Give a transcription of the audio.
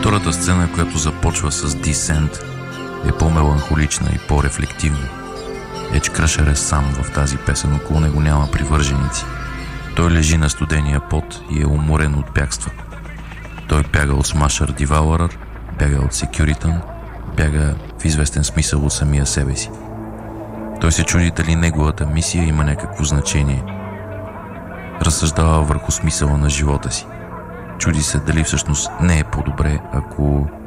Втората сцена, която започва с Descent, е по-меланхолична и по-рефлективна. Едж Кръшър е сам в тази песен, около него няма привърженици. Той лежи на студения пот и е уморен от бягства. Той бяга от Smasher Devourer, бяга от Securitan, бяга в известен смисъл от самия себе си. Той се чуди дали неговата мисия има някакво значение. Разсъждава върху смисъла на живота си. Чуди се дали всъщност не е по-добре, ако